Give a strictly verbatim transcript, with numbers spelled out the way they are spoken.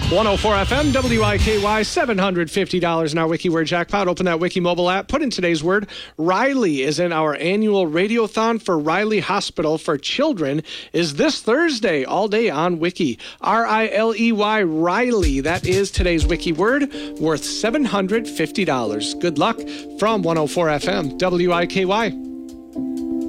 one oh four F M, W I K Y, seven hundred fifty dollars in our Wiki Word Jackpot. Open that Wiki mobile app, put in today's word. Riley is in our annual radiothon for Riley Hospital for Children is this Thursday, all day on Wiki. R I L E Y, Riley. That is today's Wiki word, worth seven hundred fifty dollars. Good luck from one oh four F M, W I K Y.